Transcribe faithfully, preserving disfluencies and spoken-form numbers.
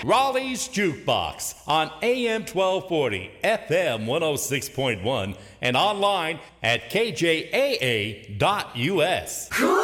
Raleigh's Jukebox on A M twelve forty, F M one oh six point one, and online at K J A A dot U S.